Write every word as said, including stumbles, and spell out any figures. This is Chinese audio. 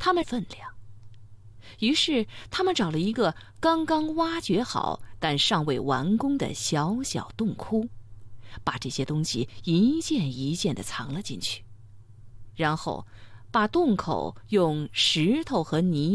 他们分量。于是他们找了一个刚刚挖掘好但尚未完工的小小洞窟，把这些东西一件一件地藏了进去，然后把洞口用石头和泥